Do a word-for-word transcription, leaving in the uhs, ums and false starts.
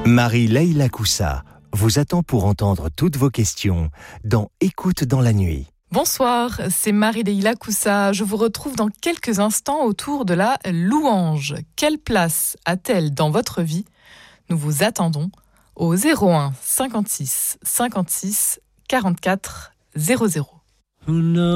Marie-Leila Coussa vous attend pour entendre toutes vos questions dans Écoute dans la nuit. Bonsoir, c'est Marie-Leila Coussa. Je vous retrouve dans quelques instants autour de la louange. Quelle place a-t-elle dans votre vie ? Nous vous attendons au zéro un cinquante-six cinquante-six quarante-quatre zéro zéro.